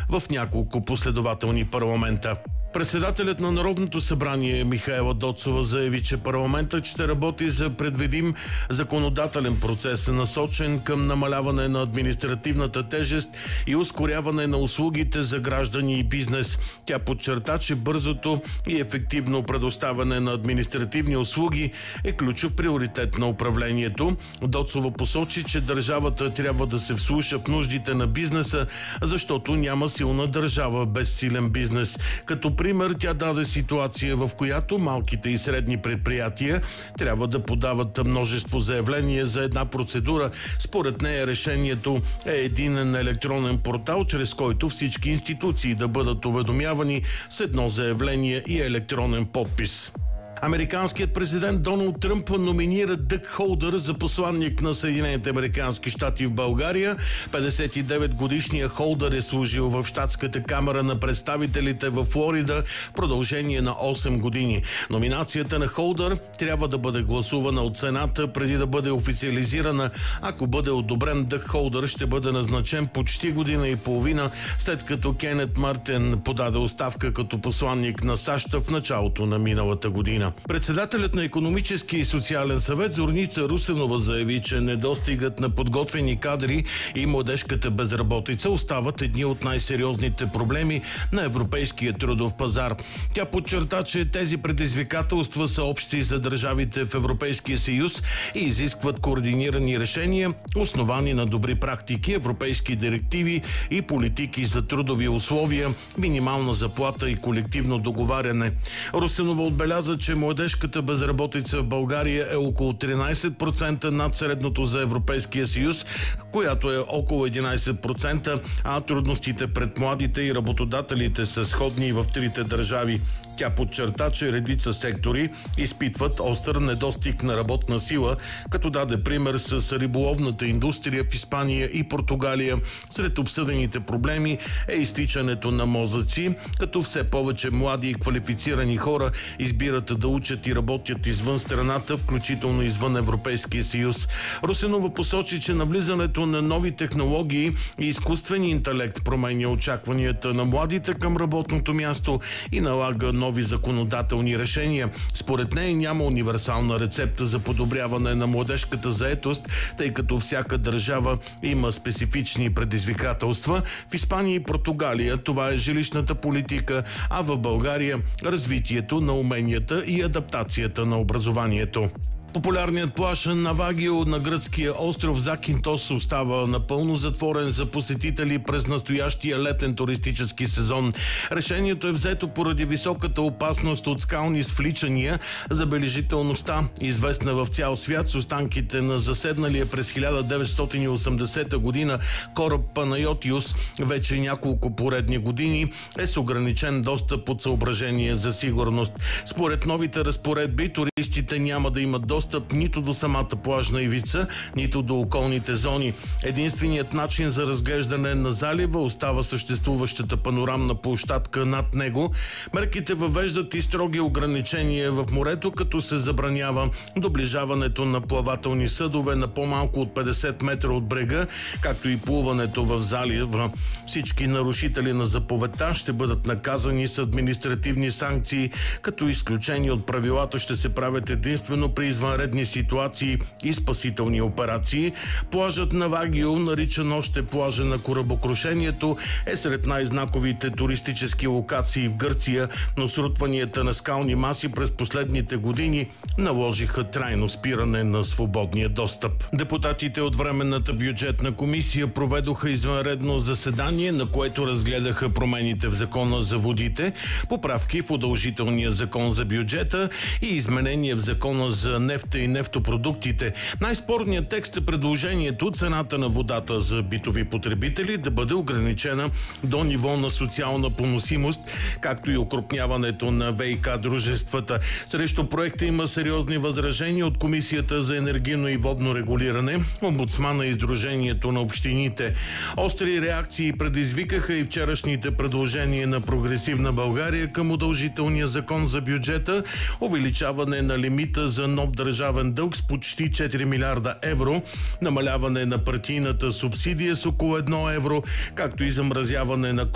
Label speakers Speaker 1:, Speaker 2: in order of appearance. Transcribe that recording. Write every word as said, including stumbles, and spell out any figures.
Speaker 1: в няколко последователни парламента. Председателят на Народното събрание Михаела Доцова заяви, че парламентът ще работи за предвидим законодателен процес, насочен към намаляване на административната тежест и ускоряване на услугите за граждани и бизнес. Тя подчерта, че бързото и ефективно предоставяне на административни услуги е ключов приоритет на управлението. Доцова посочи, че държавата трябва да се вслуша в нуждите на бизнеса, защото няма силна държава без силен бизнес. Като пример тя даде ситуация, в която малките и средни предприятия трябва да подават множество заявления за една процедура. Според нея решението е единен електронен портал, чрез който всички институции да бъдат уведомявани с едно заявление и електронен подпис. Американският президент Доналд Тръмп номинира Дъг Холдър за посланник на Съединените американски щати в България. петдесет и девет годишният Холдър е служил в щатската камара на представителите във Флорида в продължение на осем години. Номинацията на Холдър трябва да бъде гласувана от Сената преди да бъде официализирана. Ако бъде одобрен, Дъг Холдър ще бъде назначен почти година и половина, след като Кенет Мартин подаде оставка като посланник на САЩ в началото на миналата година. Председателят на Икономически и социален съвет Зорница Русенова заяви, че недостигът на подготвени кадри и младежката безработица остават едни от най-сериозните проблеми на европейския трудов пазар. Тя подчерта, че тези предизвикателства са общи за държавите в Европейския съюз и изискват координирани решения, основани на добри практики, европейски директиви и политики за трудови условия, минимална заплата и колективно договаряне. Русенова отбеляза, че младежката безработица в България е около тринайсет процента над средното за Европейския съюз, която е около единайсет процента, а трудностите пред младите и работодателите са сходни в трите държави. Тя подчерта, че редица сектори изпитват остър недостиг на работна сила, като даде пример с риболовната индустрия в Испания и Португалия. Сред обсъдените проблеми е изтичането на мозъци, като все повече млади и квалифицирани хора избират да учат и работят извън страната, включително извън Европейския съюз. Русенова посочи, че навлизането на нови технологии и изкуствени интелект променя очакванията на младите към работното място и налага нови законодателни решения. Според нея няма универсална рецепта за подобряване на младежката заетост, тъй като всяка държава има специфични предизвикателства. В Испания и Португалия това е жилищната политика, а в България развитието на уменията и адаптацията на образованието. Популярният плаж Навагио на гръцкия остров Закинтос остава напълно затворен за посетители през настоящия летен туристически сезон. Решението е взето поради високата опасност от скални свличания, забележителността, известна в цял свят с останките на заседналия през хиляда деветстотин и осемдесета година кораб Панайотиус, вече няколко поредни години е с ограничен достъп от съображение за сигурност. Според новите разпоредби, туристите няма да имат достъп достъп нито до самата плажна ивица, нито до околните зони. Единственият начин за разглеждане на залива остава съществуващата панорамна площадка над него. Мерките въвеждат и строги ограничения в морето, като се забранява доближаването на плавателни съдове на по-малко от петдесет метра от брега, както и плуването в залива. Всички нарушители на заповедта ще бъдат наказани с административни санкции, като изключение от правилата ще се правят единствено при извънредни ситуации и спасителни операции. Плажът Навагио, наричан още плажа на корабокрушението, е сред най-знаковите туристически локации в Гърция, но срутванията на скални маси през последните години наложиха трайно спиране на свободния достъп. Депутатите от Временната бюджетна комисия проведоха извънредно заседание, на което разгледаха промените в Закона за водите, поправки в удължителния закон за бюджета и изменения в Закона за нефта и нефтопродуктите. Най-спорният текст е предложението цената на водата за битови потребители да бъде ограничена до ниво на социална поносимост, както и окрупняването на ВиК дружествата. Срещу проекта има сериозни възражения от Комисията за енергийно и водно регулиране, омбудсмана и Сдружението на общините. Остри реакции предизвикаха и вчерашните предложения на Прогресивна България към удължителния закон за бюджета, увеличаване на лимита за нов държавен дълг с почти четири милиарда евро, намаляване на партийната субсидия с около едно евро, както и замразяване на